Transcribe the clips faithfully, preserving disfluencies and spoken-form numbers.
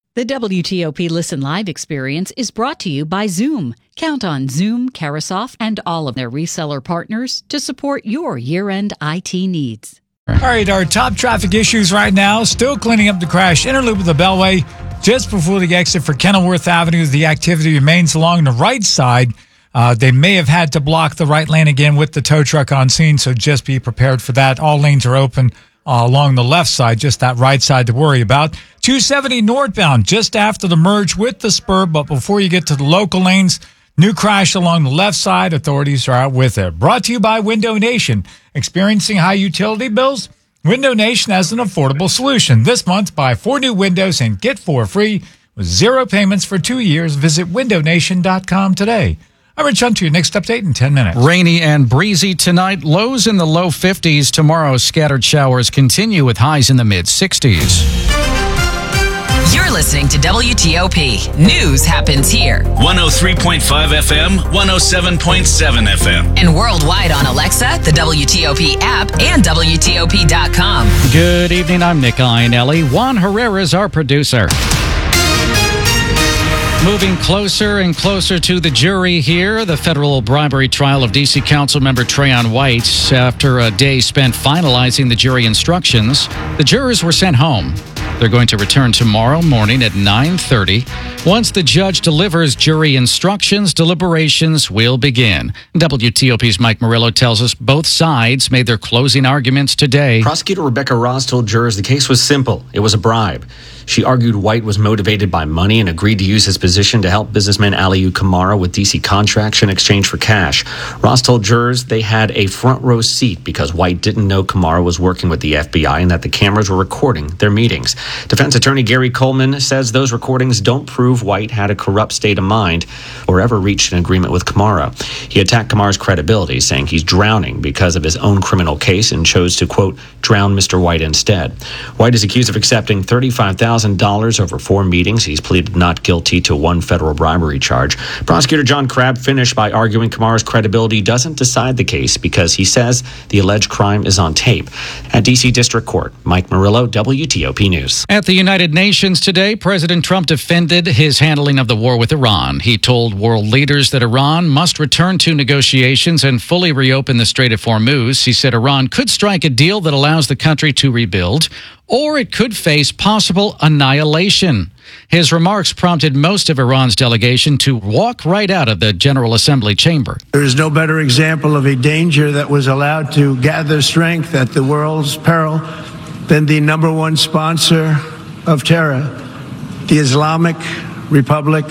The W T O P Listen Live experience is brought to you by Zoom. Count on Zoom, Carasoft, and all of their reseller partners to support your year-end I T needs. All right, our top traffic issues right now, still cleaning up the crash interloop of the Beltway. Just before the exit for Kenilworth Avenue, the activity remains along the right side. Uh, they may have had to block the right lane again with the tow truck on scene, so just be prepared for that. All lanes are open uh, along the left side, just that right side to worry about. two seventy northbound, just after the merge with the spur, but before you get to the local lanes, new crash along the left side. Authorities are out with it. Brought to you by Window Nation. Experiencing high utility bills? Window Nation has an affordable solution. This month, buy four new windows and get four free with zero payments for two years. Visit window nation dot com today. I'm Rich Hunt, your next update in ten minutes. Rainy and breezy tonight, lows in the low fifties. Tomorrow, scattered showers continue with highs in the mid-sixties. You're listening to W T O P. News happens here. one oh three point five F M, one oh seven point seven F M. And worldwide on Alexa, the W T O P app, and W T O P dot com. Good evening, I'm Nick Iannelli. Juan Herrera is our producer. Moving closer and closer to the jury here, the federal bribery trial of D C Councilmember Trayon White. After a day spent finalizing the jury instructions, the jurors were sent home. They're going to return tomorrow morning at nine thirty. Once the judge delivers jury instructions, deliberations will begin. W T O P's Mike Murillo tells us both sides made their closing arguments today. Prosecutor Rebecca Ross told jurors the case was simple. It was a bribe. She argued White was motivated by money and agreed to use his position to help businessman Aliu Kamara with D C contracts in exchange for cash. Ross told jurors they had a front row seat because White didn't know Kamara was working with the F B I and that the cameras were recording their meetings. Defense attorney Gary Coleman says those recordings don't prove White had a corrupt state of mind or ever reached an agreement with Kamara. He attacked Kamara's credibility, saying he's drowning because of his own criminal case and chose to, quote, drown Mister White instead. White is accused of accepting thirty-five thousand dollars over four meetings. He's pleaded not guilty to one federal bribery charge. Prosecutor John Crabb finished by arguing Kamara's credibility doesn't decide the case because he says the alleged crime is on tape. At D C District Court, Mike Murillo, W T O P News. At the United Nations today, President Trump defended his handling of the war with Iran. He told world leaders that Iran must return to negotiations and fully reopen the Strait of Hormuz. He said Iran could strike a deal that allows the country to rebuild, or it could face possible annihilation. His remarks prompted most of Iran's delegation to walk right out of the General Assembly chamber. There is no better example of a danger that was allowed to gather strength at the world's peril than the number one sponsor of terror, the Islamic Republic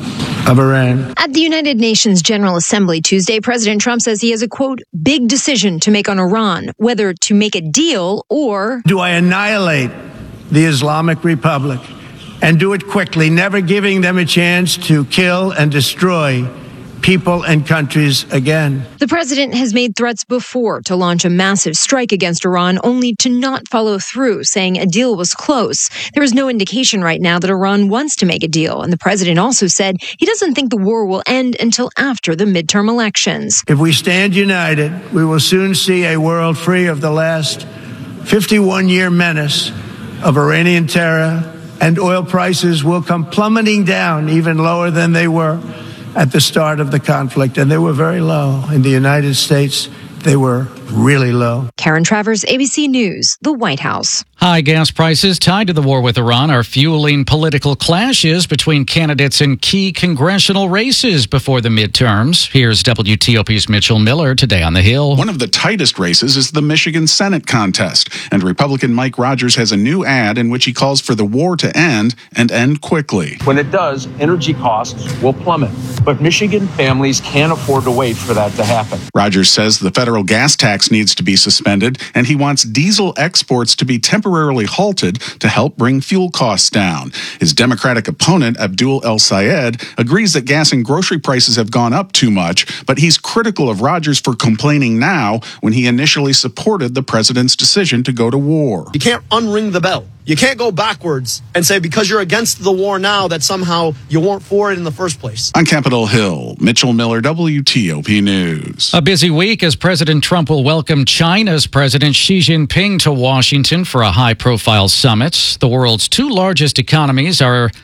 of Iran. At the United Nations General Assembly Tuesday, President Trump says he has a, quote, big decision to make on Iran, whether to make a deal or... Do I annihilate the Islamic Republic and do it quickly, never giving them a chance to kill and destroy people and countries again? The president has made threats before to launch a massive strike against Iran, only to not follow through, saying a deal was close. There is no indication right now that Iran wants to make a deal. And the president also said he doesn't think the war will end until after the midterm elections. If we stand united, we will soon see a world free of the last fifty-one-year menace of Iranian terror, and oil prices will come plummeting down even lower than they were at the start of the conflict, and they were very low. In the United States, they were really low. Karen Travers, A B C News, the White House. High gas prices tied to the war with Iran are fueling political clashes between candidates in key congressional races before the midterms. Here's W T O P's Mitchell Miller today on the Hill. One of the tightest races is the Michigan Senate contest, and Republican Mike Rogers has a new ad in which he calls for the war to end and end quickly. When it does, energy costs will plummet, but Michigan families can't afford to wait for that to happen. Rogers says the federal gas tax needs to be suspended, and he wants diesel exports to be temporarily halted to help bring fuel costs down. His Democratic opponent, Abdul El Sayed, agrees that gas and grocery prices have gone up too much, but he's critical of Rogers for complaining now when he initially supported the president's decision to go to war. You can't unring the bell. You can't go backwards and say because you're against the war now that somehow you weren't for it in the first place. On Capitol Hill, Mitchell Miller, W T O P News. A busy week as President Trump will welcome China's President Xi Jinping to Washington for a high-profile summit. The world's two largest economies are